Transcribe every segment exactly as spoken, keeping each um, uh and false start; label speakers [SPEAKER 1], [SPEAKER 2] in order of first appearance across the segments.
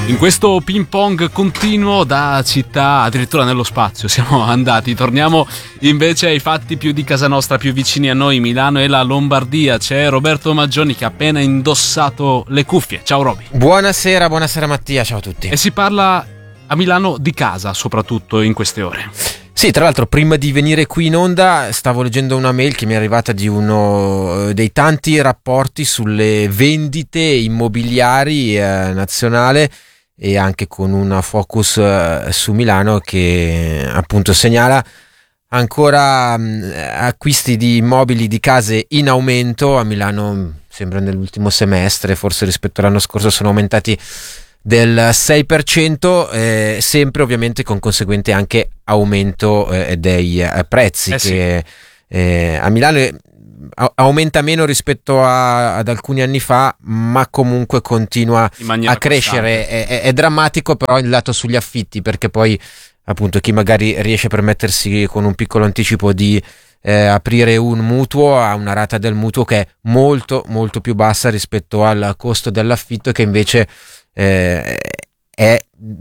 [SPEAKER 1] In questo ping pong continuo da città addirittura nello spazio siamo andati, torniamo invece ai fatti più di casa nostra, più vicini a noi, Milano e la Lombardia. C'è Roberto Maggioni che ha appena indossato le cuffie. Ciao Roby.
[SPEAKER 2] Buonasera, buonasera Mattia, ciao a tutti.
[SPEAKER 1] E si parla a Milano di casa, soprattutto in queste ore.
[SPEAKER 2] Sì, tra l'altro prima di venire qui in onda stavo leggendo una mail che mi è arrivata di uno dei tanti rapporti sulle vendite immobiliari eh, nazionale, e anche con una focus eh, su Milano, che appunto segnala ancora mh, acquisti di immobili, di case in aumento. A Milano sembra nell'ultimo semestre, forse rispetto all'anno scorso, sono aumentati del sei per cento, eh, sempre ovviamente con conseguente anche aumento eh, dei eh, prezzi,
[SPEAKER 1] eh
[SPEAKER 2] che
[SPEAKER 1] sì.
[SPEAKER 2] eh, a Milano a- aumenta meno rispetto a, ad alcuni anni fa, ma comunque continua a crescere. È, è, è drammatico però il lato sugli affitti, perché poi appunto chi magari riesce a permettersi con un piccolo anticipo di Eh, aprire un mutuo ha una rata del mutuo che è molto molto più bassa rispetto al costo dell'affitto, che invece eh, è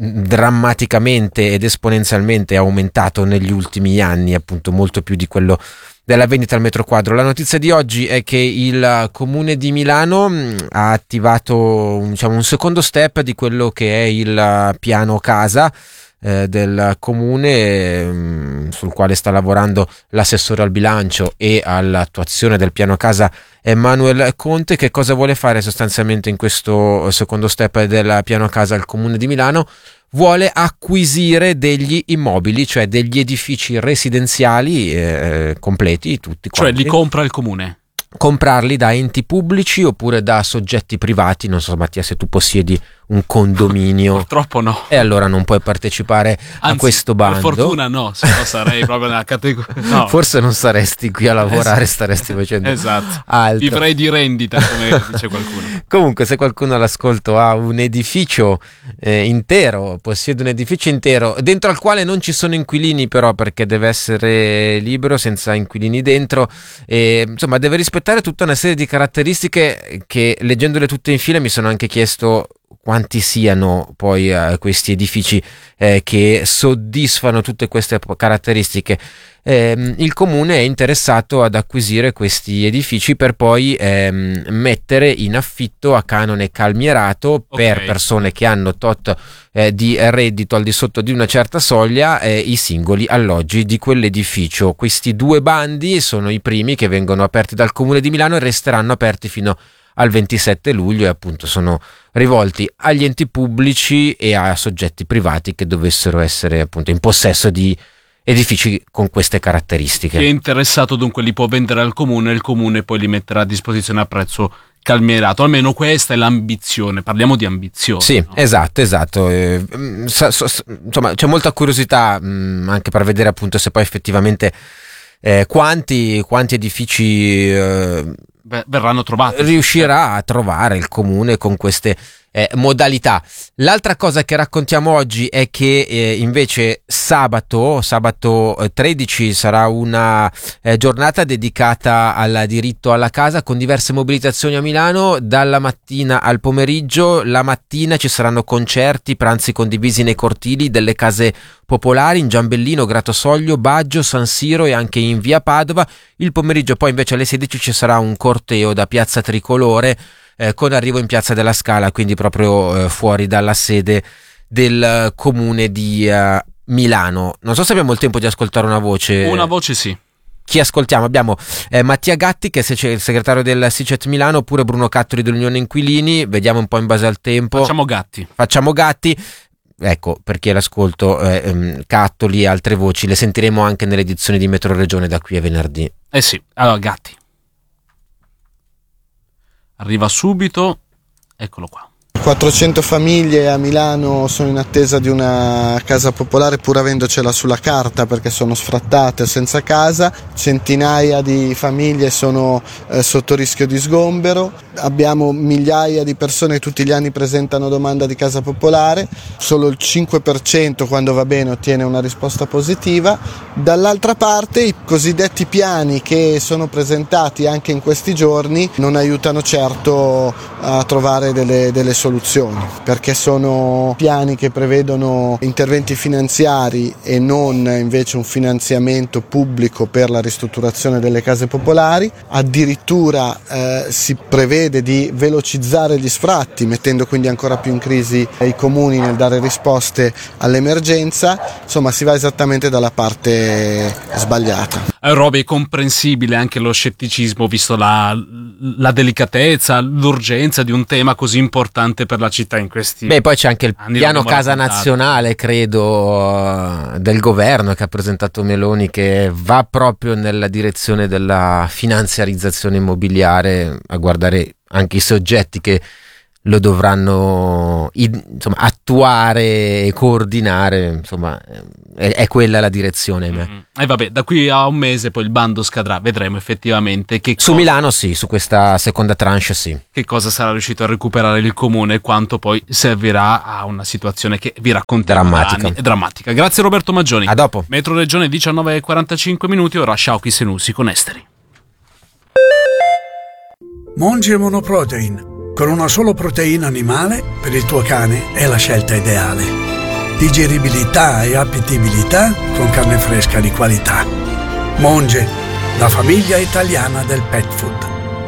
[SPEAKER 2] drammaticamente ed esponenzialmente aumentato negli ultimi anni, appunto molto più di quello della vendita al metro quadro. La notizia di oggi è che il Comune di Milano mh, ha attivato diciamo, un secondo step di quello che è il piano casa Eh, del comune, mh, sul quale sta lavorando l'assessore al bilancio e all'attuazione del piano casa Emanuele Conte. Che cosa vuole fare sostanzialmente in questo secondo step del piano casa il Comune di Milano? Vuole acquisire degli immobili, cioè degli edifici residenziali eh, completi, tutti quanti.
[SPEAKER 1] Cioè li compra il comune?
[SPEAKER 2] Comprarli da enti pubblici oppure da soggetti privati. Non so Mattia se tu possiedi un condominio.
[SPEAKER 1] Purtroppo no.
[SPEAKER 2] E allora non puoi partecipare
[SPEAKER 1] Anzi,
[SPEAKER 2] a questo bando.
[SPEAKER 1] Per fortuna no, se no sarei proprio nella categoria. No.
[SPEAKER 2] Forse non saresti qui a lavorare,
[SPEAKER 1] esatto.
[SPEAKER 2] Staresti facendo
[SPEAKER 1] esatto.
[SPEAKER 2] altro.
[SPEAKER 1] Vivrei di rendita, come dice qualcuno.
[SPEAKER 2] Comunque, se qualcuno all'ascolto ha un edificio eh, intero, possiede un edificio intero dentro al quale non ci sono inquilini, però, perché deve essere libero, senza inquilini dentro, e insomma deve rispettare tutta una serie di caratteristiche che, leggendole tutte in fila, mi sono anche chiesto quanti siano poi eh, questi edifici eh, che soddisfano tutte queste caratteristiche. Eh, il comune è interessato ad acquisire questi edifici per poi ehm, mettere in affitto a canone calmierato, okay, per persone che hanno tot eh, di reddito al di sotto di una certa soglia, eh, i singoli alloggi di quell'edificio. Questi due bandi sono i primi che vengono aperti dal Comune di Milano e resteranno aperti fino al ventisette luglio, e appunto sono rivolti agli enti pubblici e a soggetti privati che dovessero essere appunto in possesso di edifici con queste caratteristiche.
[SPEAKER 1] Chi è interessato dunque li può vendere al comune, e il comune poi li metterà a disposizione a prezzo calmierato. Almeno questa è l'ambizione, parliamo di ambizione.
[SPEAKER 2] Sì,
[SPEAKER 1] no?
[SPEAKER 2] esatto, esatto. Eh, so, so, insomma, c'è molta curiosità mh, anche per vedere appunto se poi effettivamente eh, quanti, quanti edifici eh,
[SPEAKER 1] Beh, verranno trovati.
[SPEAKER 2] Riuscirà a trovare il comune con queste eh, modalità. L'altra cosa che raccontiamo oggi è che eh, invece sabato, sabato eh, tredici sarà una eh, giornata dedicata al diritto alla casa, con diverse mobilitazioni a Milano dalla mattina al pomeriggio. La mattina ci saranno concerti, pranzi condivisi nei cortili delle case popolari in Giambellino, Gratosoglio, Baggio, San Siro e anche in via Padova. Il pomeriggio poi invece alle sedici ci sarà un corteo da Piazza Tricolore eh, con arrivo in Piazza della Scala, quindi proprio eh, fuori dalla sede del uh, comune di uh, Milano. Non so se abbiamo il tempo di ascoltare una voce.
[SPEAKER 1] Una voce sì.
[SPEAKER 2] Chi ascoltiamo? Abbiamo eh, Mattia Gatti, che è il segretario del SICET Milano, oppure Bruno Cattoli dell'Unione Inquilini. Vediamo un po' in base al tempo.
[SPEAKER 1] Facciamo Gatti.
[SPEAKER 2] Facciamo Gatti. Ecco, perché l'ascolto eh, Cattoli e altre voci le sentiremo anche nelle edizioni di Metro Regione da qui a venerdì.
[SPEAKER 1] Eh sì, allora Gatti arriva subito, eccolo qua.
[SPEAKER 3] quattrocento famiglie a Milano sono in attesa di una casa popolare, pur avendocela sulla carta, perché sono sfrattate o senza casa. Centinaia di famiglie sono eh, sotto rischio di sgombero. abbiamo migliaia di persone che tutti gli anni presentano domanda di casa popolare, solo il cinque per cento quando va bene ottiene una risposta positiva. Dall'altra parte i cosiddetti piani che sono presentati anche in questi giorni non aiutano certo a trovare delle, delle soluzioni, perché sono piani che prevedono interventi finanziari e non invece un finanziamento pubblico per la ristrutturazione delle case popolari. Addirittura eh, si prevede di velocizzare gli sfratti, mettendo quindi ancora più in crisi i comuni nel dare risposte all'emergenza. Insomma, si va esattamente dalla parte sbagliata.
[SPEAKER 1] Eh, Roby, è comprensibile anche lo scetticismo, visto la, la delicatezza, l'urgenza di un tema così importante per la città in questi
[SPEAKER 2] Beh, poi c'è anche il
[SPEAKER 1] anni,
[SPEAKER 2] piano casa nazionale, credo, del governo che ha presentato Meloni, che va proprio nella direzione della finanziarizzazione immobiliare, a guardare anche i soggetti che lo dovranno insomma attuare e coordinare, insomma è, è quella la direzione. E
[SPEAKER 1] mm-hmm. eh vabbè, da qui a un mese poi il bando scadrà, vedremo effettivamente che
[SPEAKER 2] su co- Milano sì, su questa seconda tranche sì,
[SPEAKER 1] che cosa sarà riuscito a recuperare il comune e quanto poi servirà a una situazione che vi racconterò
[SPEAKER 2] drammatica.
[SPEAKER 1] Anni, è drammatica. Grazie Roberto Maggioni.
[SPEAKER 2] A dopo.
[SPEAKER 1] Metro Regione diciannove e quarantacinque minuti, ora Sciauchi Senussi con Esteri.
[SPEAKER 4] Monge Monoprotein. Con una sola proteina animale per il tuo cane è la scelta ideale. Digeribilità e appetibilità con carne fresca di qualità. Monge, la famiglia italiana del pet food.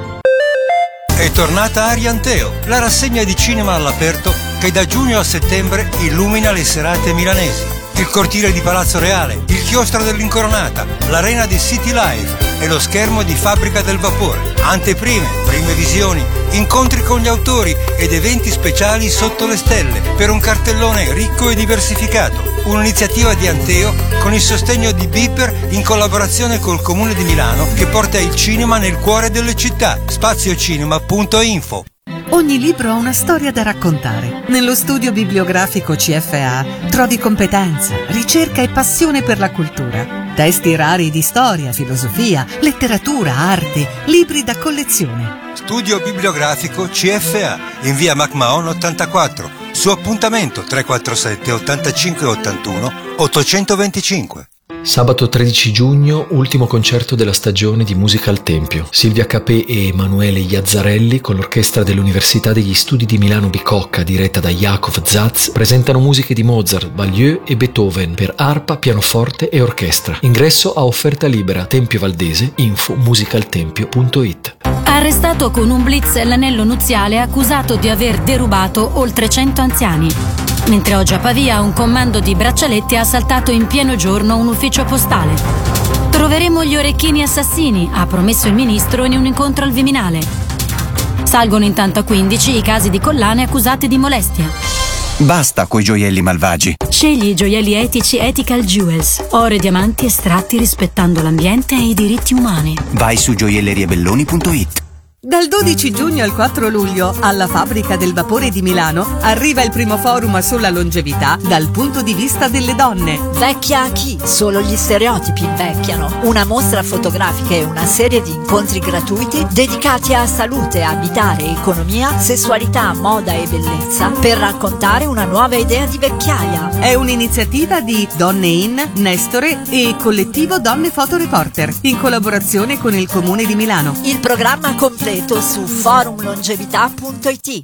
[SPEAKER 5] È tornata Arianteo, la rassegna di cinema all'aperto che da giugno a settembre illumina le serate milanesi. Il cortile di Palazzo Reale, il chiostro dell'Incoronata, l'arena di City Life e lo schermo di Fabbrica del Vapore. Anteprime, prime visioni, incontri con gli autori ed eventi speciali sotto le stelle per un cartellone ricco e diversificato. Un'iniziativa di Anteo con il sostegno di Beeper in collaborazione col Comune di Milano che porta il cinema nel cuore delle città. spaziocinema punto info.
[SPEAKER 6] Ogni libro ha una storia da raccontare. Nello studio bibliografico C F A trovi competenza, ricerca e passione per la cultura. Testi rari di storia, filosofia, letteratura, arte, libri da collezione.
[SPEAKER 5] Studio bibliografico C F A in via MacMahon ottantaquattro. Su appuntamento tre quattro sette ottantacinque ottantuno ottocentoventicinque.
[SPEAKER 7] Sabato tredici giugno, ultimo concerto della stagione di Musica al Tempio. Silvia Capè e Emanuele Iazzarelli, con l'orchestra dell'Università degli Studi di Milano Bicocca, diretta da Jakov Zaz, presentano musiche di Mozart, Baglieu e Beethoven per arpa, pianoforte e orchestra. Ingresso a offerta libera. Tempio Valdese, info musicaltempio punto it.
[SPEAKER 8] Arrestato con un blitz l'anello nuziale accusato di aver derubato oltre cento anziani. Mentre oggi a Pavia un comando di braccialetti ha assaltato in pieno giorno un ufficio postale. Troveremo gli orecchini assassini, ha promesso il ministro in un incontro al Viminale. Salgono intanto a quindici i casi di collane accusate di molestia.
[SPEAKER 9] Basta coi gioielli malvagi.
[SPEAKER 8] Scegli i gioielli etici Ethical Jewels, oro e diamanti estratti rispettando l'ambiente e i diritti umani.
[SPEAKER 9] Vai su gioielleriebelloni punto it.
[SPEAKER 6] Dal dodici giugno al quattro luglio, alla Fabbrica del Vapore di Milano, arriva il primo forum sulla longevità dal punto di vista delle donne.
[SPEAKER 10] Vecchia a chi? Solo gli stereotipi invecchiano. Una mostra fotografica e una serie di incontri gratuiti dedicati a salute, abitare, economia, sessualità, moda e bellezza per raccontare una nuova idea di vecchiaia.
[SPEAKER 6] È un'iniziativa di Donne In, Nestore e Collettivo Donne Fotoreporter, in collaborazione con il Comune di Milano.
[SPEAKER 10] Il programma completo su forum longevità punto it.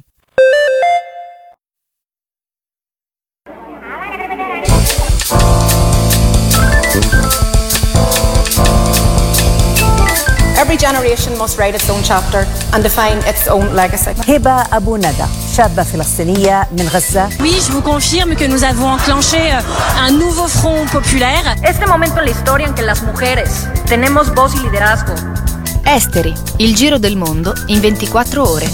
[SPEAKER 11] Every generation must write its own chapter and define its own legacy.
[SPEAKER 12] هبة أبو ندى شابة فلسطينية من غزة.
[SPEAKER 13] Oui, je vous confirme que nous avons enclenché un nouveau front populaire.
[SPEAKER 14] Este momento en la historia en que las mujeres tenemos voz y liderazgo.
[SPEAKER 15] Esteri, il giro del mondo in ventiquattro ore.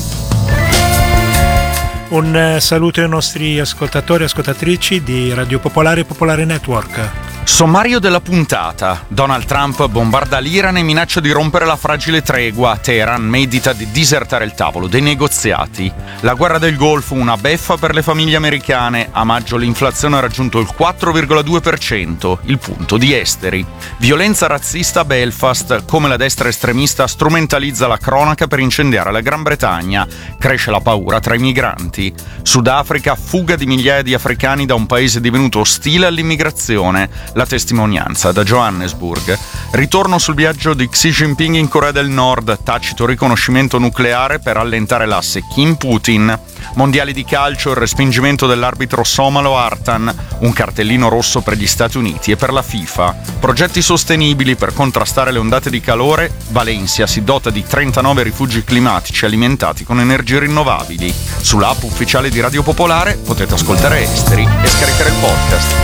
[SPEAKER 16] Un saluto ai nostri ascoltatori e ascoltatrici di Radio Popolare e Popolare Network. Sommario della puntata. Donald Trump bombarda l'Iran e minaccia di rompere la fragile tregua. Teheran medita di disertare il tavolo dei negoziati. La guerra del Golfo, una beffa per le famiglie americane. A maggio l'inflazione ha raggiunto il quattro virgola due per cento, il punto di esteri. Violenza razzista a Belfast, come la destra estremista strumentalizza la cronaca per incendiare la Gran Bretagna. Cresce la paura tra i migranti. Sudafrica, fuga di migliaia di africani da un paese divenuto ostile all'immigrazione. La testimonianza da Johannesburg. Ritorno sul viaggio di Xi Jinping in Corea del Nord, tacito riconoscimento nucleare per allentare l'asse Kim-Putin. Mondiali di calcio, il respingimento dell'arbitro somalo Artan, un cartellino rosso per gli Stati Uniti e per la FIFA. Progetti sostenibili per contrastare le ondate di calore, Valencia si dota di trentanove rifugi climatici alimentati con energie rinnovabili. Sull'app ufficiale di Radio Popolare potete ascoltare Esteri e scaricare il podcast.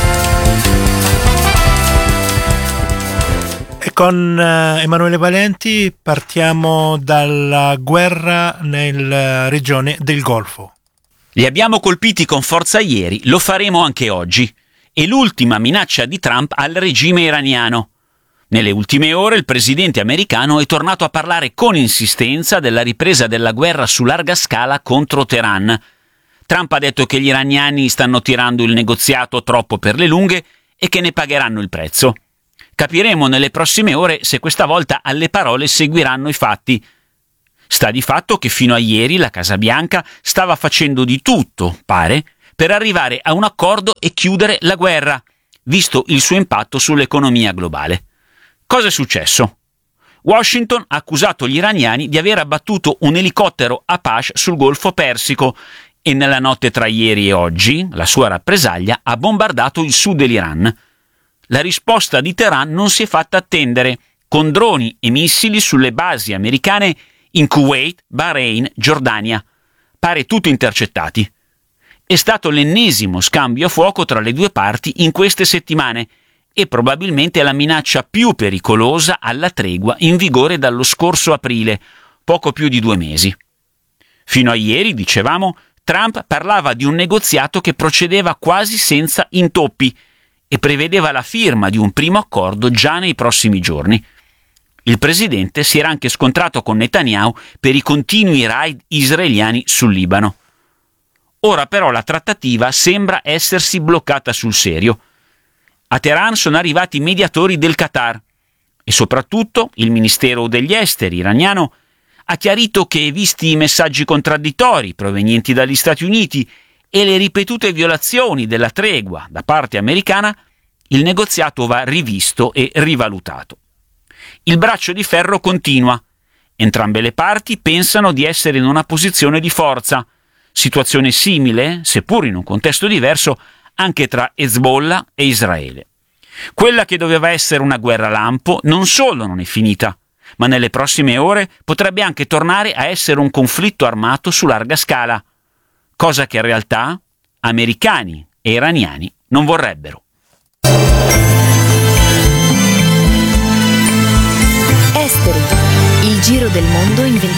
[SPEAKER 17] E con uh, Emanuele Valenti partiamo dalla guerra nella regione del Golfo.
[SPEAKER 18] Li abbiamo colpiti con forza ieri, lo faremo anche oggi. È l'ultima minaccia di Trump al regime iraniano. Nelle ultime ore il presidente americano è tornato a parlare con insistenza della ripresa della guerra su larga scala contro Teheran. Trump ha detto che gli iraniani stanno tirando il negoziato troppo per le lunghe e che ne pagheranno il prezzo. Capiremo nelle prossime ore se questa volta alle parole seguiranno i fatti. Sta di fatto che fino a ieri la Casa Bianca stava facendo di tutto, pare, per arrivare a un accordo e chiudere la guerra, visto il suo impatto sull'economia globale. Cosa è successo? Washington ha accusato gli iraniani di aver abbattuto un elicottero Apache sul Golfo Persico e nella notte tra ieri e oggi la sua rappresaglia ha bombardato il sud dell'Iran. La risposta di Teheran non si è fatta attendere, con droni e missili sulle basi americane in Kuwait, Bahrain, Giordania. Pare tutto intercettati. È stato l'ennesimo scambio a fuoco tra le due parti in queste settimane e probabilmente la minaccia più pericolosa alla tregua in vigore dallo scorso aprile, poco più di due mesi. Fino a ieri, dicevamo, Trump parlava di un negoziato che procedeva quasi senza intoppi e prevedeva la firma di un primo accordo già nei prossimi giorni. Il presidente si era anche scontrato con Netanyahu per i continui raid israeliani sul Libano. Ora però la trattativa sembra essersi bloccata sul serio. A Teheran sono arrivati i mediatori del Qatar e soprattutto il Ministero degli Esteri iraniano ha chiarito che, visti i messaggi contraddittori provenienti dagli Stati Uniti e le ripetute violazioni della tregua da parte americana, il negoziato va rivisto e rivalutato. Il braccio di ferro continua. Entrambe le parti pensano di essere in una posizione di forza, situazione simile, seppur in un contesto diverso, anche tra Hezbollah e Israele. Quella che doveva essere una guerra lampo non solo non è finita, ma nelle prossime ore potrebbe anche tornare a essere un conflitto armato su larga scala, cosa che in realtà americani e iraniani non vorrebbero.
[SPEAKER 15] Esteri, il giro del mondo in venti